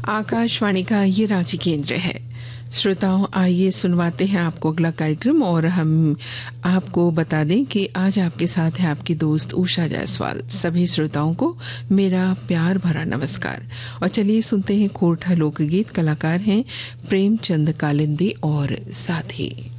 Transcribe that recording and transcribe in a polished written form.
आकाशवाणी का ये रांची केंद्र है। श्रोताओं, आइए सुनवाते हैं आपको अगला कार्यक्रम। और हम आपको बता दें कि आज आपके साथ है आपकी दोस्त उषा जायसवाल। सभी श्रोताओं को मेरा प्यार भरा नमस्कार। और चलिए सुनते हैं खोरठा लोकगीत। कलाकार हैं प्रेमचंद कालिंदी और साथी।